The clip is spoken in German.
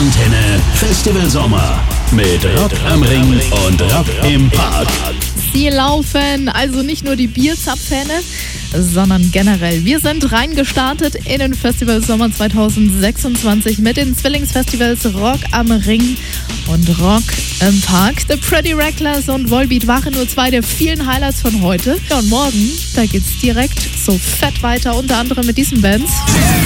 Antenne Festival Sommer mit Rock am Ring und Rock im Park. Sie laufen also nicht nur die Bierzapfhähne, sondern generell. Wir sind reingestartet in den Festival Sommer 2026 mit den Zwillingsfestivals Rock am Ring und Rock im Park. The Pretty Reckless und Volbeat waren nur zwei der vielen Highlights von heute. Ja, und morgen, da geht's direkt so fett weiter, unter anderem mit diesen Bands.